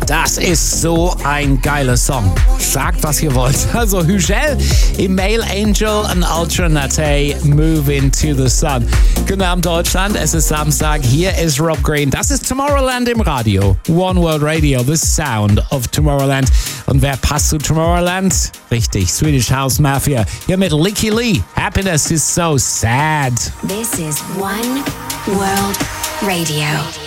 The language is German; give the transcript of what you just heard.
Das ist so ein geiler Song. Sagt, was ihr wollt. Also Hügel im Male Angel and Alternate Move into the Sun. Guten Abend Deutschland, es ist Samstag. Hier ist Rob Green. Das ist Tomorrowland im Radio. One World Radio, the sound of Tomorrowland. Und wer passt zu Tomorrowland? Richtig, Swedish House Mafia. Hier mit Licky Lee. Happiness is so sad. This is One World Radio.